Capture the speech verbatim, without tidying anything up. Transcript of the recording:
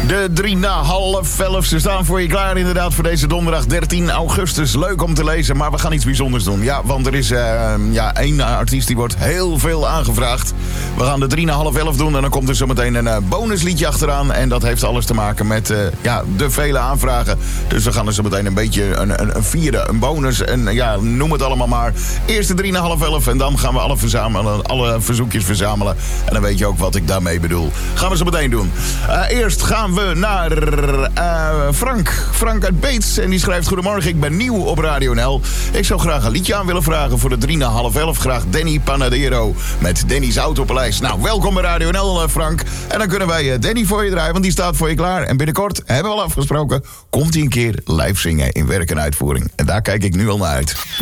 De drie na half elf. Ze staan voor je klaar inderdaad voor deze donderdag dertien augustus. Leuk om te lezen, maar we gaan iets bijzonders doen. Ja, want er is uh, ja, één artiest die wordt heel veel aangevraagd. We gaan de drie na half elf doen en dan komt er zometeen een uh, bonusliedje achteraan. En dat heeft alles te maken met uh, ja, de vele aanvragen. Dus we gaan er zometeen een beetje een, een, een vieren, een bonus. En ja, noem het allemaal maar. Eerst de drie na half elf en dan gaan we alle, verzamelen, alle verzoekjes verzamelen. En dan weet je ook wat ik daarmee bedoel. Gaan we zo meteen doen. Uh, eerst gaan we naar uh, Frank. Frank uit Beets. En die schrijft: goedemorgen, ik ben nieuw op Radio N L. Ik zou graag een liedje aan willen vragen voor de drie na half elf. Graag Danny Panadero met Danny's Autopaleis. Nou, welkom bij Radio N L, Frank. En dan kunnen wij Danny voor je draaien, want die staat voor je klaar. En binnenkort, hebben we al afgesproken, komt hij een keer live zingen in werk en uitvoering. En daar kijk ik nu al naar uit.